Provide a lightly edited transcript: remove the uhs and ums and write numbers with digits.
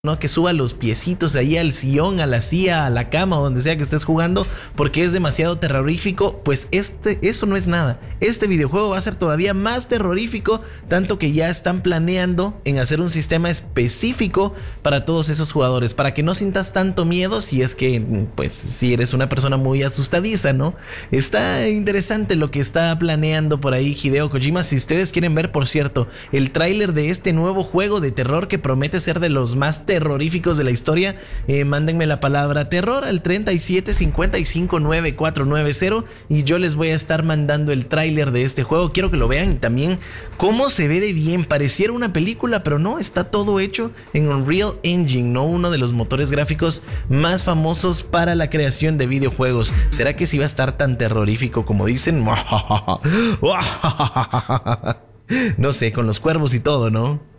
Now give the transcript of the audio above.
¿no? Que suba los piecitos ahí al sillón, a la silla, a la cama o donde sea que estés jugando, porque es demasiado terrorífico. Pues eso no es nada. Este videojuego va a ser todavía más terrorífico, tanto que ya están planeando en hacer un sistema específico para todos esos jugadores, para que no sientas tanto miedo si es que, pues, si eres una persona muy asustadiza, ¿no? Está interesante lo que está planeando por ahí Hideo Kojima. Si ustedes quieren ver, por cierto, el tráiler de este nuevo juego de terror que promete ser de los más terroríficos de la historia, mándenme la palabra terror al 37559490 y yo les voy a estar mandando el tráiler de este juego. Quiero que lo vean y también cómo se ve de bien. Pareciera una película, pero no, está todo hecho en Unreal Engine, ¿no? Uno de los motores gráficos más famosos para la creación de videojuegos. ¿Será que sí va a estar tan terrorífico como dicen? No sé, con los cuervos y todo, ¿no?